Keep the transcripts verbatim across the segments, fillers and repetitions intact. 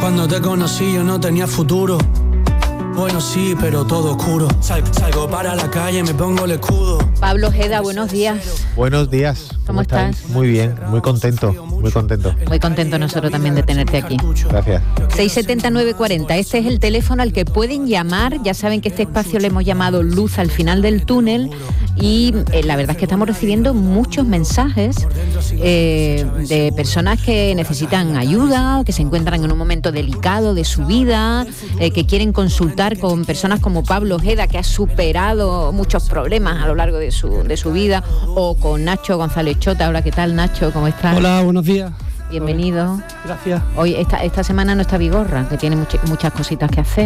Cuando te conocí yo no tenía futuro. Bueno, sí, pero todo oscuro. Sal, salgo para la calle, me pongo el escudo. Pablo Ojeda, buenos días. Buenos días. ¿Cómo, ¿Cómo estás? Muy bien, muy contento, muy contento. Muy contento nosotros también de tenerte aquí. Gracias. seis siete nueve cuatro cero, este es el teléfono al que pueden llamar. Ya saben que este espacio le hemos llamado Luz al final del túnel. Y eh, la verdad es que estamos recibiendo muchos mensajes eh, de personas que necesitan ayuda o que se encuentran en un momento delicado de su vida, eh, que quieren consultar con personas como Pablo Ojeda, que ha superado muchos problemas a lo largo de su, de su vida, o con Nacho González Chota. Hola, ¿qué tal, Nacho? ¿Cómo estás? Hola, buenos días. Bienvenido. Gracias. Hoy esta, esta semana no está Vigorra, que tiene much, muchas cositas que hacer.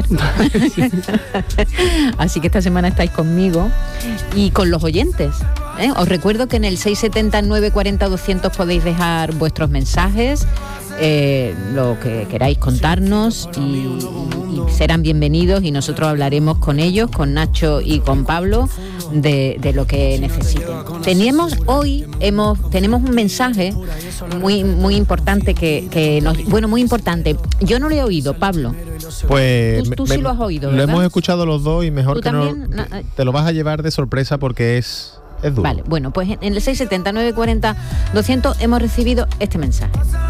Así que esta semana estáis conmigo y con los oyentes. ¿eh? Os recuerdo que en el seis siete nueve cuatro cero doscientos podéis dejar vuestros mensajes, eh, lo que queráis contarnos, y, y, y serán bienvenidos, y nosotros hablaremos con ellos, con Nacho y con Pablo, de, de lo que necesiten. Teníamos hoy, hemos, tenemos un mensaje muy, muy importante que, que nos, bueno, muy importante. Yo no lo he oído, Pablo. Pues tú, tú me, sí lo has oído, lo ¿verdad? hemos escuchado los dos y mejor que no, no, te lo vas a llevar de sorpresa porque es, es duro. Vale, bueno, pues en el seis siete nueve cuatro cero doscientos hemos recibido este mensaje.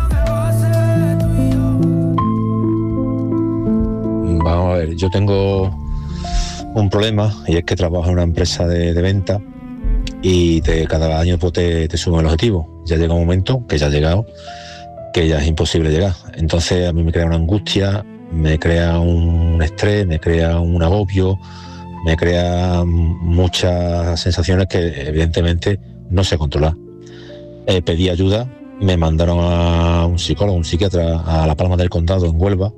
Vamos a ver, yo tengo un problema, y es que trabajo en una empresa de, de venta, y te, cada año pues, te, te suben el objetivo. Ya llega un momento, que ya ha llegado, que ya es imposible llegar. Entonces a mí me crea una angustia, me crea un estrés, me crea un agobio, me crea muchas sensaciones que evidentemente no sé controlar. Eh, pedí ayuda, me mandaron a un psicólogo, un psiquiatra a La Palma del Condado, en Huelva,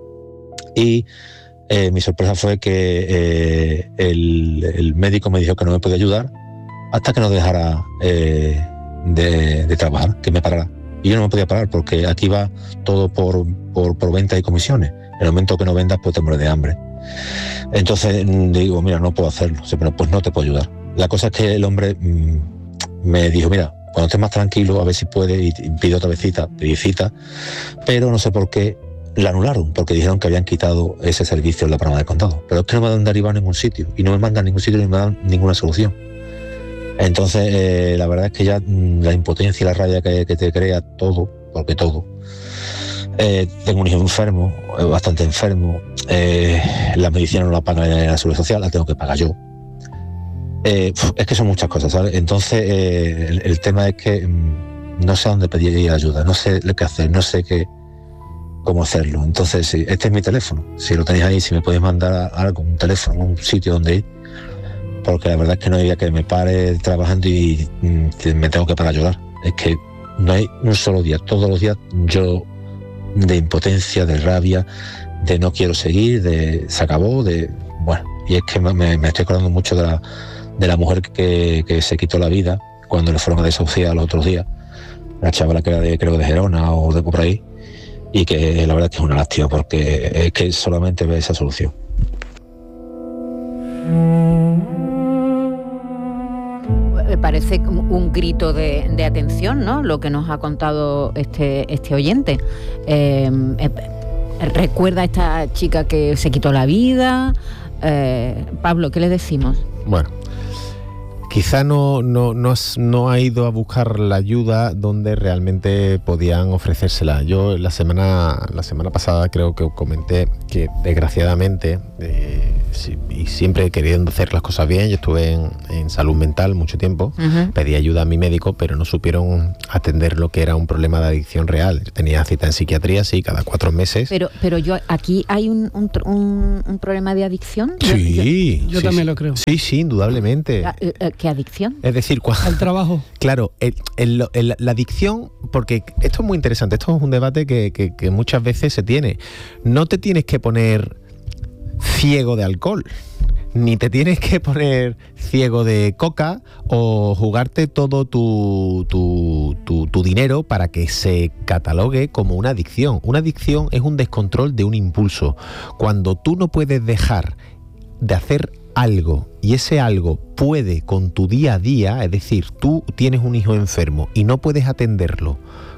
y eh, mi sorpresa fue que eh, el, el médico me dijo que no me podía ayudar hasta que no dejara eh, de, de trabajar, que me parara. Y yo no me podía parar porque aquí va todo por, por, por venta y comisiones. En el momento que no vendas, pues te mueres de hambre. Entonces digo, mira, no puedo hacerlo. Pues no te puedo ayudar. La cosa es que el hombre mmm, me dijo, mira, cuando estés más tranquilo, a ver si puede, y pidió otra vez cita, pedí cita, pero no sé por qué la anularon, porque dijeron que habían quitado ese servicio en La Palma del Condado. Pero es que no me han derivado a ningún sitio, y no me mandan a ningún sitio ni me dan ninguna solución. Entonces, eh, la verdad es que ya mmm, la impotencia y la rabia que, que te crea todo, porque todo. Eh, tengo un hijo enfermo, bastante enfermo, eh, la medicina no la paga la Seguridad Social, la tengo que pagar yo. Eh, es que son muchas cosas, ¿sabes? Entonces, eh, el, el tema es que mmm, no sé a dónde pedir ayuda, no sé qué hacer, no sé qué, cómo hacerlo. Entonces, sí, este es mi teléfono. Si lo tenéis ahí, si me podéis mandar algo, un teléfono, un sitio donde ir, porque la verdad es que no hay día que me pare trabajando y mmm, me tengo que parar a llorar. Es que no hay un solo día, todos los días yo de impotencia, de rabia, de no quiero seguir, de se acabó, de bueno, y es que me, me estoy acordando mucho de la, de la mujer que, que se quitó la vida cuando le fueron a desahuciar los otros días, una chavala que era de, creo de Gerona o de por ahí, y que la verdad es que es una lástima porque es que solamente ve esa solución. Me parece un grito de, de atención, ¿no? Lo que nos ha contado este, este oyente. Eh, eh, recuerda a esta chica que se quitó la vida. Eh, Pablo, ¿qué le decimos? Bueno, quizá no, no, no, no ha ido a buscar la ayuda donde realmente podían ofrecérsela. Yo la semana, la semana pasada creo que comenté que desgraciadamente, eh, sí, y siempre queriendo hacer las cosas bien, yo estuve en, en salud mental mucho tiempo, uh-huh. Pedí ayuda a mi médico, pero no supieron atender lo que era un problema de adicción real. Yo tenía cita en psiquiatría, sí, cada cuatro meses. Pero, pero yo aquí hay un, un, un, un problema de adicción. Sí, yo, yo sí, también sí. lo creo. Sí, sí, indudablemente. ¿Qué adicción? Es decir, cuando, al trabajo. Claro, el, el, el, la adicción, porque esto es muy interesante, esto es un debate que, que, que muchas veces se tiene. No te tienes que poner ciego de alcohol, ni te tienes que poner ciego de coca o jugarte todo tu, tu, tu, tu dinero para que se catalogue como una adicción. Una adicción es un descontrol de un impulso. Cuando tú no puedes dejar de hacer algo y ese algo puede con tu día a día, es decir, tú tienes un hijo enfermo y no puedes atenderlo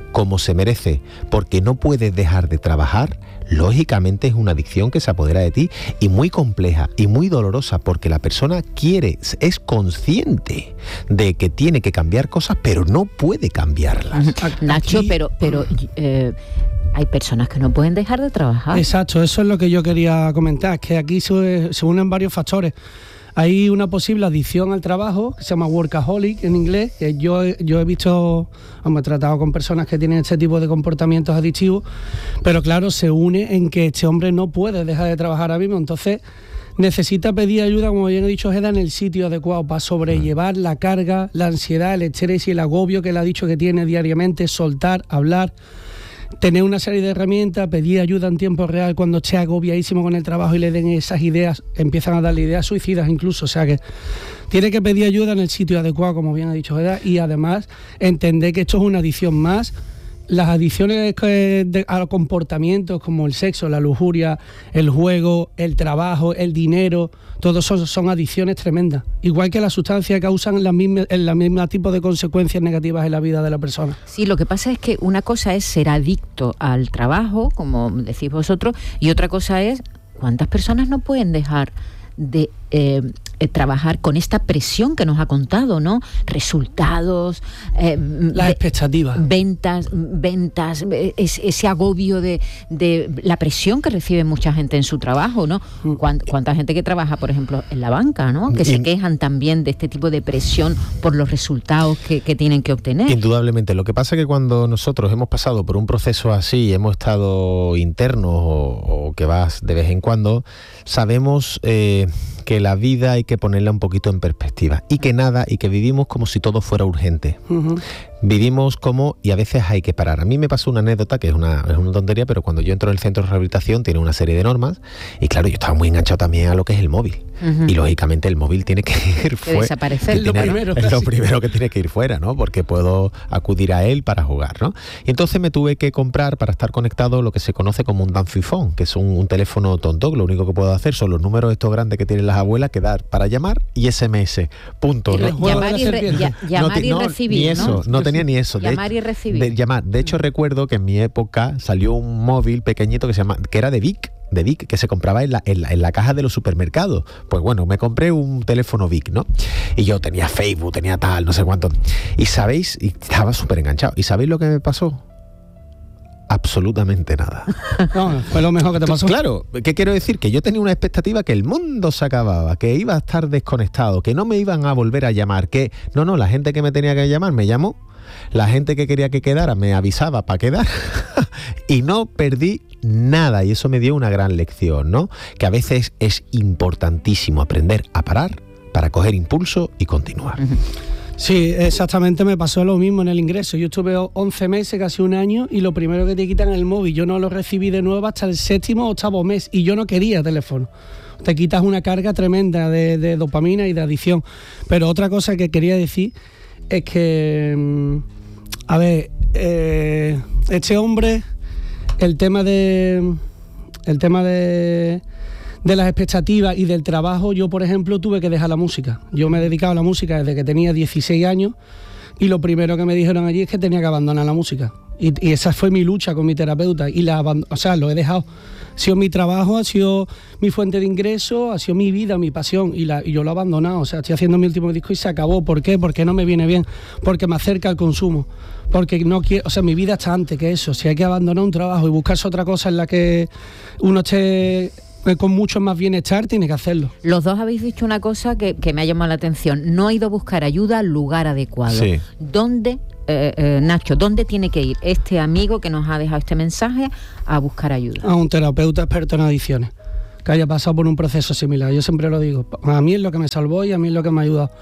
como se merece, porque no puedes dejar de trabajar, lógicamente es una adicción que se apodera de ti y muy compleja y muy dolorosa, porque la persona quiere, es consciente de que tiene que cambiar cosas, pero no puede cambiarlas. Nacho, Aquí, pero, pero eh, hay personas que no pueden dejar de trabajar. Exacto, eso es lo que yo quería comentar, que aquí se, se unen varios factores. Hay una posible adicción al trabajo, que se llama workaholic en inglés, que yo, yo he visto, hemos tratado con personas que tienen este tipo de comportamientos adictivos, pero claro, se une en que este hombre no puede dejar de trabajar ahora mismo, entonces necesita pedir ayuda, como bien he dicho, Ojeda, en el sitio adecuado para sobrellevar la carga, la ansiedad, el estrés y el agobio que le ha dicho que tiene diariamente, soltar, hablar, tener una serie de herramientas, pedir ayuda en tiempo real cuando esté agobiadísimo con el trabajo y le den esas ideas, empiezan a darle ideas suicidas incluso, o sea que tiene que pedir ayuda en el sitio adecuado, como bien ha dicho Ojeda, y además entender que esto es una adicción más. Las adicciones a los comportamientos como el sexo, la lujuria, el juego, el trabajo, el dinero, todos son, son adicciones tremendas. Igual que las sustancias causan la misma, el mismo tipo de consecuencias negativas en la vida de la persona. Sí, lo que pasa es que una cosa es ser adicto al trabajo, como decís vosotros, y otra cosa es cuántas personas no pueden dejar de eh, eh, trabajar con esta presión que nos ha contado, ¿no? Resultados, eh, las expectativas, ventas, ventas, es, ese agobio de, de la presión que recibe mucha gente en su trabajo, ¿no? ¿Cuánta, cuánta gente que trabaja, por ejemplo, en la banca, ¿no? Que se quejan también de este tipo de presión por los resultados que, que tienen que obtener. Indudablemente. Lo que pasa es que cuando nosotros hemos pasado por un proceso así, hemos estado internos o, o que vas de vez en cuando, sabemos eh, que la vida hay que ponerla un poquito en perspectiva y que nada, y que vivimos como si todo fuera urgente. Uh-huh. Vivimos como, y a veces hay que parar. A mí me pasó una anécdota que es una, es una tontería, pero cuando yo entro en el centro de rehabilitación tiene una serie de normas y claro, yo estaba muy enganchado también a lo que es el móvil. Uh-huh. Y lógicamente el móvil tiene que ir fuera. Desaparecer. Es lo primero, es lo primero que tiene que ir fuera, ¿no? Porque puedo acudir a él para jugar, ¿no? Y entonces me tuve que comprar para estar conectado lo que se conoce como un Dancy Phone, que es un, un teléfono tonto. Lo único que puedo hacer son los números estos grandes que tienen las abuelas que dar para llamar y ese eme ese. Punto. ¿No? Llamar y, re, ya, llamar no, y no, recibir, ni eso, ¿no? no tenía ni eso. Llamar de, y recibir. De, llamar. De hecho, recuerdo que en mi época salió un móvil pequeñito que se llama, que era de Vic, de Vic, que se compraba en la, en, la, en la caja de los supermercados. Pues bueno, me compré un teléfono Vic, ¿no? Y yo tenía Facebook, tenía tal, no sé cuánto. Y sabéis, y estaba súper enganchado. ¿Y sabéis lo que me pasó? Absolutamente nada. No, fue lo mejor que te pasó. Claro, ¿qué quiero decir? Que yo tenía una expectativa que el mundo se acababa, que iba a estar desconectado, que no me iban a volver a llamar, que no, no, la gente que me tenía que llamar me llamó, la gente que quería que quedara me avisaba para quedar y no perdí nada, y eso me dio una gran lección, ¿no? Que a veces es importantísimo aprender a parar para coger impulso y continuar. Uh-huh. Sí, exactamente, me pasó lo mismo en el ingreso. Yo estuve once meses, casi un año, y lo primero que te quitan es el móvil. Yo no lo recibí de nuevo hasta el séptimo o octavo mes, y yo no quería teléfono. Te quitas una carga tremenda de, de dopamina y de adicción. Pero otra cosa que quería decir es que, a ver, eh, este hombre, el tema de... El tema de... de las expectativas y del trabajo, yo por ejemplo tuve que dejar la música. Yo me he dedicado a la música desde que tenía dieciséis años y lo primero que me dijeron allí es que tenía que abandonar la música. Y, y esa fue mi lucha con mi terapeuta y la, o sea, lo he dejado. Ha sido mi trabajo, ha sido mi fuente de ingreso, ha sido mi vida, mi pasión y, la, y yo lo he abandonado. O sea, estoy haciendo mi último disco y se acabó. ¿Por qué? Porque no me viene bien, porque me acerca al consumo, porque no quiero, o sea, mi vida está antes que eso. Si hay que abandonar un trabajo y buscarse otra cosa en la que uno esté con mucho más bienestar, tiene que hacerlo. Los dos habéis dicho una cosa que, que me ha llamado la atención. No ha ido a buscar ayuda al lugar adecuado. Sí. ¿Dónde, eh, eh, Nacho, dónde tiene que ir este amigo que nos ha dejado este mensaje a buscar ayuda? A un terapeuta experto en adicciones, que haya pasado por un proceso similar. Yo siempre lo digo. A mí es lo que me salvó y a mí es lo que me ha ayudado.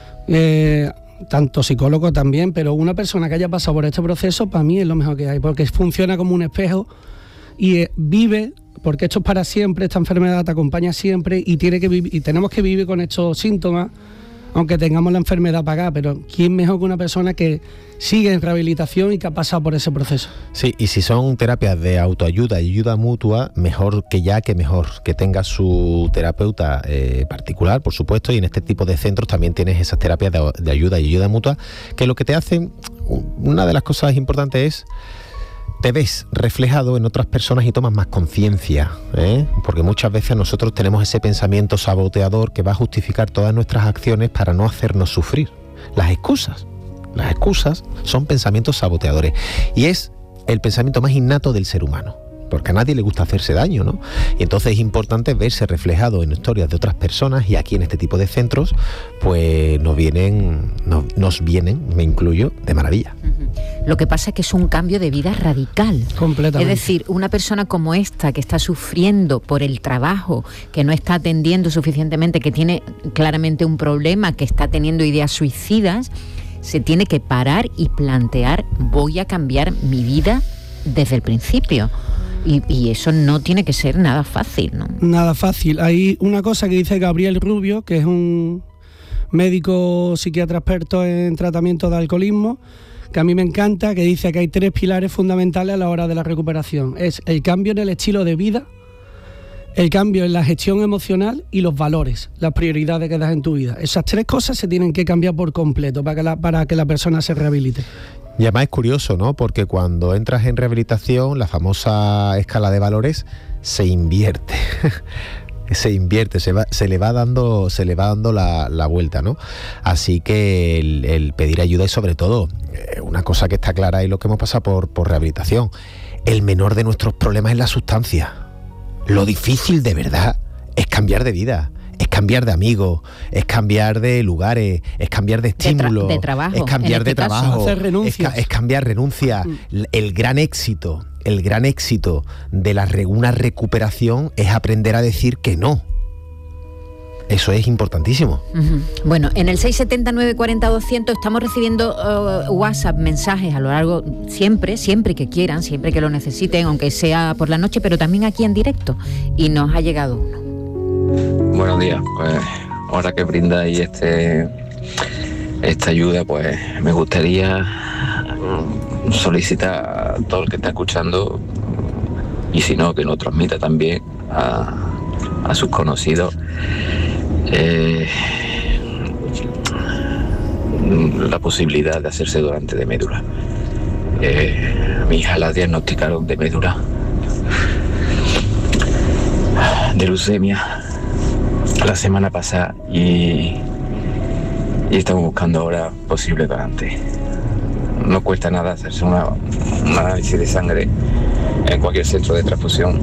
Eh, tanto psicólogo también, pero una persona que haya pasado por este proceso, para mí es lo mejor que hay, porque funciona como un espejo y eh, vive... porque esto es para siempre, esta enfermedad te acompaña siempre y tiene que vivir, y tenemos que vivir con estos síntomas aunque tengamos la enfermedad pagada, pero ¿quién mejor que una persona que sigue en rehabilitación y que ha pasado por ese proceso? Sí, y si son terapias de autoayuda y ayuda mutua, mejor que ya que mejor, que tenga su terapeuta eh, particular, por supuesto, y en este tipo de centros también tienes esas terapias de, de ayuda y ayuda mutua, que lo que te hacen, una de las cosas importantes es te ves reflejado en otras personas y tomas más conciencia, ¿eh? Porque muchas veces nosotros tenemos ese pensamiento saboteador que va a justificar todas nuestras acciones para no hacernos sufrir. Las excusas, las excusas son pensamientos saboteadores y es el pensamiento más innato del ser humano, porque a nadie le gusta hacerse daño, ¿no? Y entonces es importante verse reflejado en historias de otras personas, y aquí en este tipo de centros pues nos vienen, nos, nos vienen, me incluyo, de maravilla. Lo que pasa es que es un cambio de vida radical. Completamente. Es decir, una persona como esta, que está sufriendo por el trabajo, que no está atendiendo suficientemente, que tiene claramente un problema, que está teniendo ideas suicidas, se tiene que parar y plantear: voy a cambiar mi vida desde el principio. Y, y eso no tiene que ser nada fácil, ¿no? Nada fácil. Hay una cosa que dice Gabriel Rubio, que es un médico psiquiatra experto en tratamiento de alcoholismo, que a mí me encanta, que dice que hay tres pilares fundamentales a la hora de la recuperación. Es el cambio en el estilo de vida, el cambio en la gestión emocional y los valores, las prioridades que das en tu vida. Esas tres cosas se tienen que cambiar por completo para que la, para que la persona se rehabilite. Y además es curioso, ¿no? Porque cuando entras en rehabilitación, la famosa escala de valores se invierte. se invierte, se, va, se le va dando, se le va dando la, la vuelta, ¿no? Así que el, el pedir ayuda, y sobre todo, eh, una cosa que está clara y lo que hemos pasado por, por rehabilitación, el menor de nuestros problemas es la sustancia. Lo difícil de verdad es cambiar de vida. Es cambiar de amigos, es cambiar de lugares, es cambiar de estímulos, de, tra- de trabajo, es cambiar este de trabajo, hacer renuncias. Es, ca- es cambiar renuncia. Mm. El gran éxito, el gran éxito de la re- una recuperación es aprender a decir que no. Eso es importantísimo. Uh-huh. Bueno, en el seis siete nueve cuatro cero doscientos estamos recibiendo uh, WhatsApp, mensajes a lo largo, siempre, siempre que quieran, siempre que lo necesiten, aunque sea por la noche, pero también aquí en directo. Y nos ha llegado uno. Buenos días, pues ahora que brindáis este, esta ayuda, pues me gustaría solicitar a todo el que está escuchando, y si no, que lo transmita también a, a sus conocidos, eh, la posibilidad de hacerse donante de médula. Eh, a mi hija la diagnosticaron de médula, de leucemia, la semana pasada, y, y estamos buscando ahora posible donante. No cuesta nada hacerse una, un análisis de sangre en cualquier centro de transfusión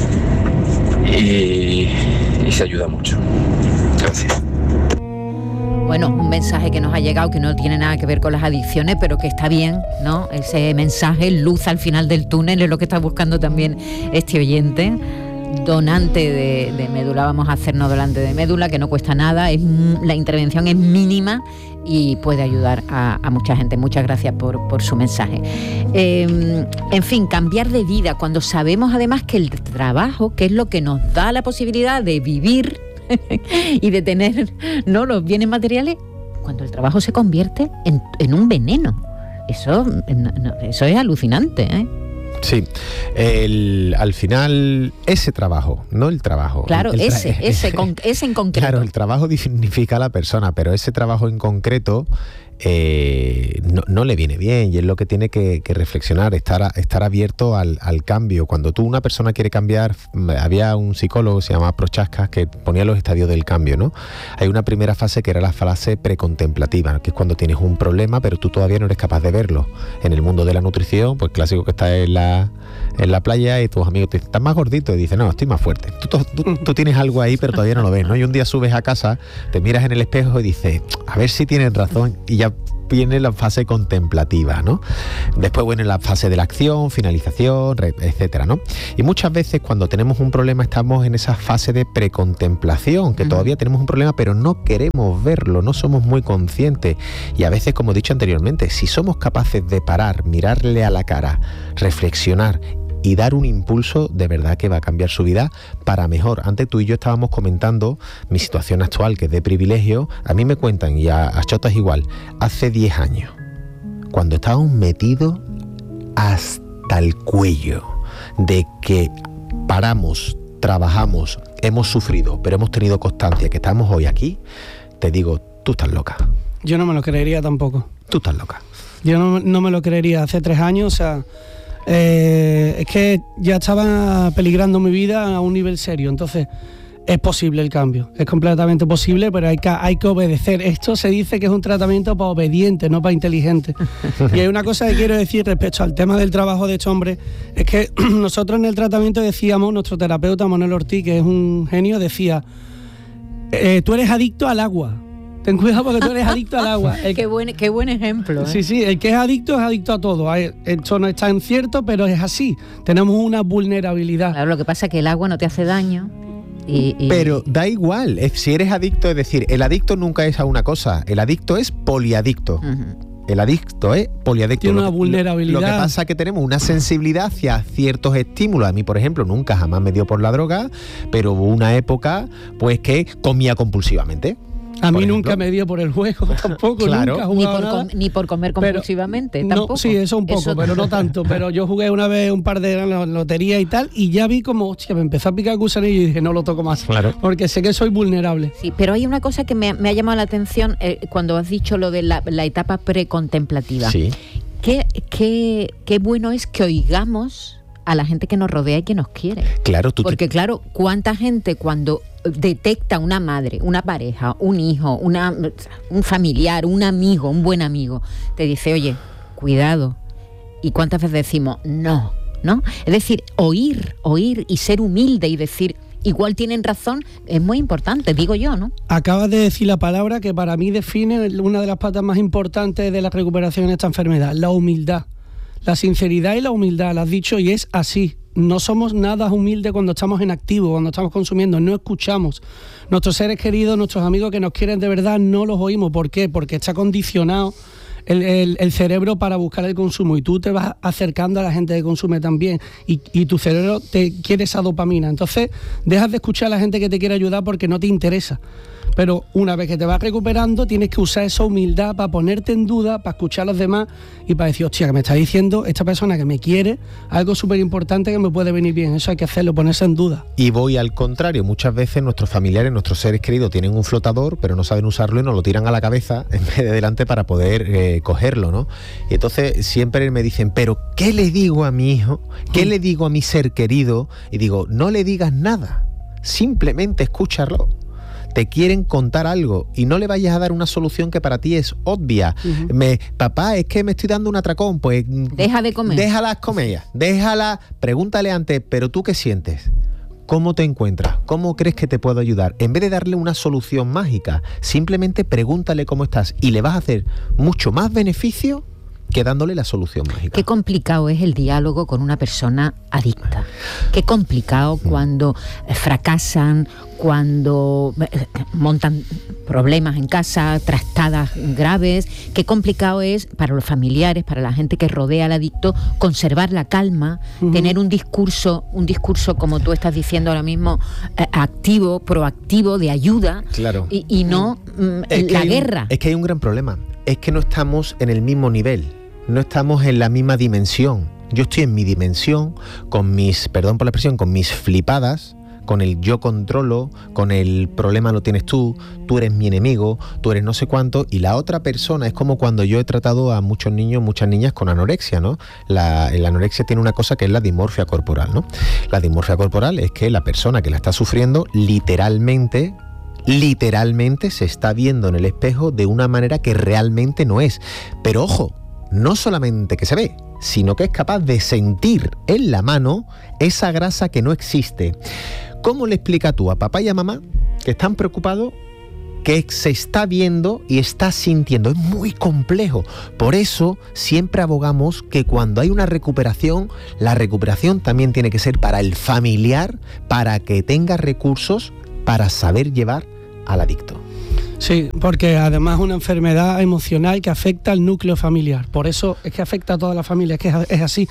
y, y se ayuda mucho. Gracias. Bueno, un mensaje que nos ha llegado que no tiene nada que ver con las adicciones, pero que está bien, ¿no? Ese mensaje, luz al final del túnel, es lo que está buscando también este oyente. Donante de, de médula, vamos a hacernos donante de médula, que no cuesta nada, es, la intervención es mínima y puede ayudar a, a mucha gente. Muchas gracias por, por su mensaje. Eh, en fin, cambiar de vida, cuando sabemos además que el trabajo, que es lo que nos da la posibilidad de vivir y de tener, ¿no?, los bienes materiales, cuando el trabajo se convierte en, en un veneno. Eso, no, eso es alucinante, ¿eh? Sí, el, al final ese trabajo, no el trabajo. Claro, el tra- ese, ese, con, ese en concreto. Claro, el trabajo dignifica a la persona, pero ese trabajo en concreto eh, no, no le viene bien, y es lo que tiene que, que reflexionar, estar, a, estar abierto al, al cambio. Cuando tú, una persona quiere cambiar, había un psicólogo que se llamaba Prochaska que ponía los estadios del cambio, ¿no? Hay una primera fase que era la fase precontemplativa, que es cuando tienes un problema pero tú todavía no eres capaz de verlo. En el mundo de la nutrición, pues clásico que está en la, en la playa y tus amigos te dicen, estás más gordito, y dices, no, estoy más fuerte. Tú, tú, tú, tú tienes algo ahí pero todavía no lo ves, ¿no? Y un día subes a casa, te miras en el espejo y dices, a ver si tienes razón, y ya viene la fase contemplativa, ¿no? Después viene la fase de la acción, finalización, etcétera, ¿no? Y muchas veces cuando tenemos un problema estamos en esa fase de precontemplación, que uh-huh. todavía tenemos un problema pero no queremos verlo, no somos muy conscientes. Y a veces, como he dicho anteriormente, si somos capaces de parar, mirarle a la cara, reflexionar y dar un impulso de verdad que va a cambiar su vida para mejor. Antes tú y yo estábamos comentando mi situación actual, que es de privilegio. A mí me cuentan, y a, a Chota es igual, hace diez años, cuando estábamos metidos hasta el cuello de que paramos, trabajamos, hemos sufrido, pero hemos tenido constancia, que estamos hoy aquí, te digo, tú estás loca. Yo no me lo creería tampoco. Tú estás loca. Yo no, no me lo creería hace tres años, o sea, eh, es que ya estaba peligrando mi vida a un nivel serio, entonces es posible el cambio, es completamente posible, pero hay que, hay que obedecer. Esto se dice que es un tratamiento para obediente, no para inteligente. Y hay una cosa que quiero decir respecto al tema del trabajo de este hombre, es que nosotros en el tratamiento decíamos, nuestro terapeuta Manuel Ortiz, que es un genio, decía, eh, tú eres adicto al agua. Ten cuidado porque tú eres adicto al agua. El, qué, buen, qué buen ejemplo. ¿eh? Sí, sí, el que es adicto es adicto a todo. Esto no es tan cierto, pero es así. Tenemos una vulnerabilidad. Claro, lo que pasa es que el agua no te hace daño. Y, y... Pero da igual, si eres adicto, es decir, el adicto nunca es a una cosa, el adicto es poliadicto. Uh-huh. El adicto es poliadicto. Tiene una lo que, vulnerabilidad. Lo, lo que pasa es que tenemos una sensibilidad hacia ciertos estímulos. A mí, por ejemplo, nunca jamás me dio por la droga, pero hubo una época pues que comía compulsivamente. A mí nunca me dio por el juego, tampoco, claro. nunca ni jugaba por, nada. Com- ni por comer compulsivamente, pero, tampoco. No, sí, eso un poco, eso... pero no tanto. Pero yo jugué una vez un par de loterías y tal, y ya vi como, hostia, me empezó a picar el gusanillo y dije, no lo toco más, claro. Porque sé que soy vulnerable. Sí, pero hay una cosa que me, me ha llamado la atención eh, cuando has dicho lo de la, la etapa precontemplativa. Sí. Qué, qué, qué bueno es que oigamos a la gente que nos rodea y que nos quiere. Claro, tú Porque te... claro, cuánta gente cuando detecta una madre, una pareja, un hijo, una, un familiar, un amigo, un buen amigo, te dice, oye, cuidado. ¿Y cuántas veces decimos no? ¿No? Es decir, oír, oír y ser humilde y decir, igual tienen razón, es muy importante, digo yo, ¿no? Acabas de decir la palabra que para mí define una de las patas más importantes de la recuperación en esta enfermedad, la humildad. La sinceridad y la humildad, la has dicho, y es así. No somos nada humildes cuando estamos en activo, cuando estamos consumiendo, no escuchamos. Nuestros seres queridos, nuestros amigos que nos quieren de verdad, no los oímos. ¿Por qué? Porque está condicionado el, el, el cerebro para buscar el consumo, y tú te vas acercando a la gente que consume también, y, y tu cerebro te quiere esa dopamina. Entonces dejas de escuchar a la gente que te quiere ayudar porque no te interesa. Pero una vez que te vas recuperando, tienes que usar esa humildad para ponerte en duda, para escuchar a los demás y para decir, hostia, que me está diciendo esta persona que me quiere algo súper importante que me puede venir bien. Eso hay que hacerlo, ponerse en duda. Y voy al contrario, muchas veces nuestros familiares, nuestros seres queridos tienen un flotador, pero no saben usarlo y nos lo tiran a la cabeza en vez de delante para poder eh, cogerlo, ¿no? Y entonces siempre me dicen, pero ¿qué le digo a mi hijo? ¿Qué mm. le digo a mi ser querido? Y digo, no le digas nada, simplemente escúchalo. Te quieren contar algo y no le vayas a dar una solución que para ti es obvia. Uh-huh. Me, papá, es que me estoy dando un atracón, pues... Deja de comer. Déjalas comer, déjala, pregúntale antes, pero ¿tú qué sientes? ¿Cómo te encuentras? ¿Cómo crees que te puedo ayudar? En vez de darle una solución mágica, simplemente pregúntale cómo estás y le vas a hacer mucho más beneficio que dándole la solución mágica. Qué complicado es el diálogo con una persona adicta. Qué complicado cuando fracasan, cuando montan problemas en casa, trastadas graves. Qué complicado es para los familiares, para la gente que rodea al adicto, conservar la calma, uh-huh. tener un discurso, un discurso como tú estás diciendo ahora mismo, eh, activo, proactivo, de ayuda, claro. y, y no mm, es la que guerra. Un, es que hay un gran problema. Es que no estamos en el mismo nivel. No estamos en la misma dimensión. Yo estoy en mi dimensión, con mis, perdón por la expresión, con mis flipadas, con el yo controlo, con el problema lo tienes tú, tú eres mi enemigo, tú eres no sé cuánto, y la otra persona es como cuando yo he tratado a muchos niños, muchas niñas con anorexia, ¿no? La, la anorexia tiene una cosa que es la dismorfia corporal, ¿no? La dismorfia corporal es que la persona que la está sufriendo literalmente... literalmente se está viendo en el espejo de una manera que realmente no es. Pero ojo, no solamente que se ve, sino que es capaz de sentir en la mano esa grasa que no existe. ¿Cómo le explicas tú a papá y a mamá que están preocupados que se está viendo y está sintiendo? Es muy complejo. Por eso siempre abogamos que cuando hay una recuperación, la recuperación también tiene que ser para el familiar, para que tenga recursos para saber llevar al adicto. Sí, porque además es una enfermedad emocional que afecta al núcleo familiar. Por eso es que afecta a toda la familia, es que es así.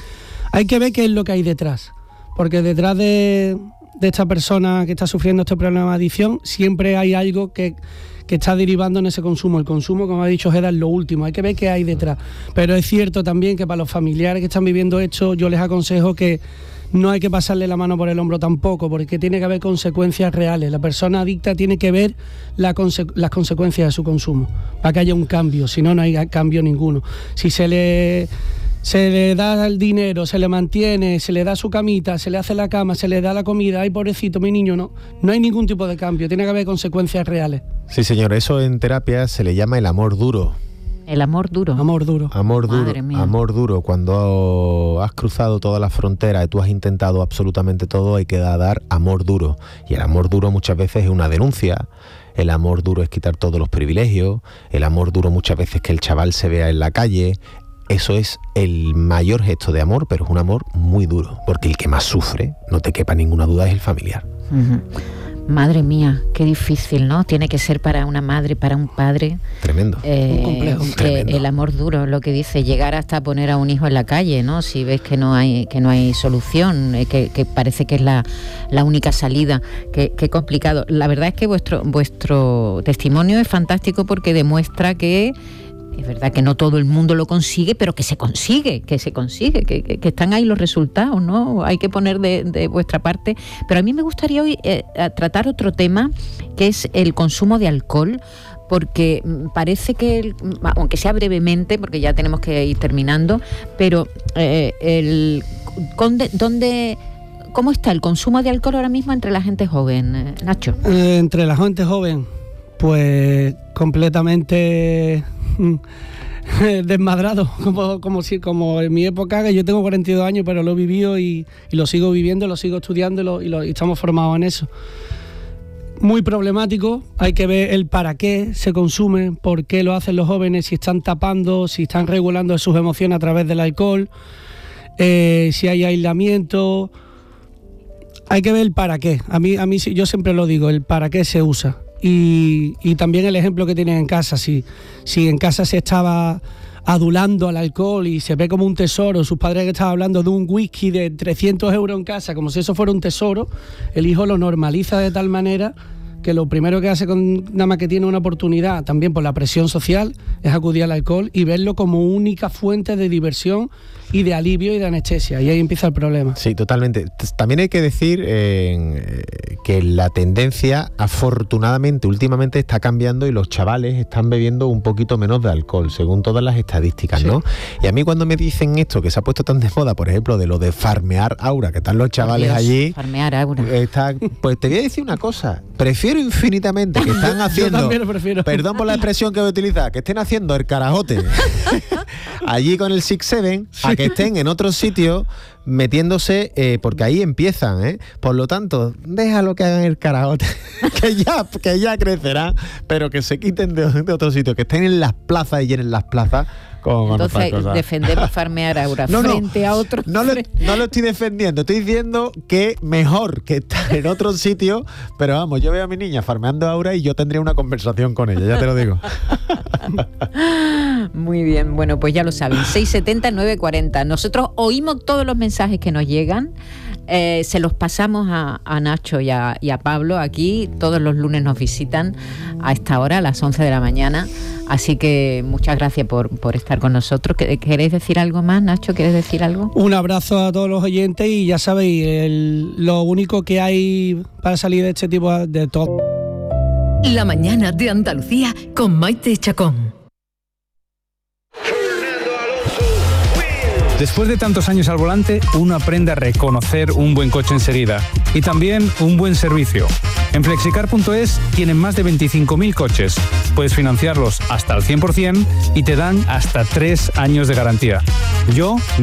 Hay que ver qué es lo que hay detrás, porque detrás de, de esta persona que está sufriendo este problema de adicción siempre hay algo que, que está derivando en ese consumo. El consumo, como ha dicho Geda, es lo último, hay que ver qué hay detrás. Pero es cierto también que para los familiares que están viviendo esto, yo les aconsejo que no hay que pasarle la mano por el hombro tampoco, porque tiene que haber consecuencias reales. La persona adicta tiene que ver la conse- las consecuencias de su consumo, para que haya un cambio, si no, no hay cambio ninguno. Si se le... Se le da el dinero, se le mantiene, se le da su camita, se le hace la cama, se le da la comida, ay pobrecito mi niño, no, no hay ningún tipo de cambio, tiene que haber consecuencias reales. Sí, señor, eso en terapia se le llama el amor duro. El amor duro. Amor duro. Amor duro, Madre mía. amor duro. Cuando has cruzado todas las fronteras y tú has intentado absolutamente todo, hay que dar amor duro. Y el amor duro muchas veces es una denuncia. El amor duro es quitar todos los privilegios. El amor duro muchas veces es que el chaval se vea en la calle. Eso es el mayor gesto de amor, pero es un amor muy duro, porque el que más sufre, no te quepa ninguna duda, es el familiar. Uh-huh. Madre mía, qué difícil, ¿no? Tiene que ser para una madre, para un padre. Tremendo. Eh, Un complejo. eh, Tremendo. El amor duro, lo que dice, llegar hasta poner a un hijo en la calle, ¿no? Si ves que no hay que no hay solución, eh, que, que parece que es la, la única salida, que, que complicado. La verdad es que vuestro vuestro testimonio es fantástico porque demuestra que es verdad que no todo el mundo lo consigue, pero que se consigue, que se consigue, que, que, que están ahí los resultados, ¿no? Hay que poner de, de vuestra parte. Pero a mí me gustaría hoy eh, tratar otro tema, que es el consumo de alcohol, porque parece que, el, aunque sea brevemente, porque ya tenemos que ir terminando, pero eh, el ¿dónde, dónde, ¿cómo está el consumo de alcohol ahora mismo entre la gente joven, eh, Nacho? Eh, entre la gente joven, pues completamente desmadrado, como, como, si, como en mi época, que yo tengo cuarenta y dos años, pero lo he vivido y, y lo sigo viviendo, lo sigo estudiando y, lo, y, lo, y estamos formados en eso. Muy problemático, hay que ver el para qué se consume, por qué lo hacen los jóvenes, si están tapando, si están regulando sus emociones a través del alcohol, eh, si hay aislamiento. Hay que ver el para qué. A mí, a mí yo siempre lo digo, el para qué se usa. Y, y también el ejemplo que tienen en casa. Si, si en casa se estaba adulando al alcohol y se ve como un tesoro, sus padres que estaban hablando de un whisky de trescientos euros en casa, como si eso fuera un tesoro, el hijo lo normaliza de tal manera que lo primero que hace con nada más que tiene una oportunidad, también por la presión social, es acudir al alcohol y verlo como única fuente de diversión y de alivio y de anestesia, y ahí empieza el problema. Sí, totalmente. También hay que decir eh, que la tendencia, afortunadamente, últimamente está cambiando y los chavales están bebiendo un poquito menos de alcohol, según todas las estadísticas, sí. ¿no? Y a mí cuando me dicen esto, que se ha puesto tan de moda, por ejemplo, de lo de farmear aura, que están los chavales Dios, allí... Farmear aura. Está, pues te voy a decir una cosa, prefiero infinitamente que están haciendo... Yo también lo prefiero. Perdón por la expresión que voy a utilizar, que estén haciendo el carajote allí con el Six Seven, sí. a que estén en otros sitios metiéndose, eh, porque ahí empiezan, ¿eh? Por lo tanto, déjalo que hagan el carajote, que ya, que ya crecerán, pero que se quiten de, de otros sitios, que estén en las plazas y llenen las plazas con, Entonces, con defendemos farmear aura no, frente no, a otro. No lo, no lo estoy defendiendo, estoy diciendo que mejor que estar en otro sitio, pero vamos, yo veo a mi niña farmeando aura y yo tendría una conversación con ella, ya te lo digo. Muy bien, bueno, pues ya lo saben, seis setenta, nueve cuarenta. Nosotros oímos todos los mensajes que nos llegan, eh, se los pasamos a, a Nacho y a, y a Pablo. Aquí todos los lunes nos visitan a esta hora, a las once de la mañana. Así que muchas gracias por, por estar con nosotros. ¿Queréis decir algo más, Nacho? ¿Quieres decir algo? Un abrazo a todos los oyentes y ya sabéis, el, lo único que hay para salir de este tipo de todo. La mañana de Andalucía con Maite Chacón. Después de tantos años al volante, uno aprende a reconocer un buen coche enseguida y también un buen servicio. En flexicar punto es tienen más de veinticinco mil coches. Puedes financiarlos hasta al cien por ciento y te dan hasta tres años de garantía. Yo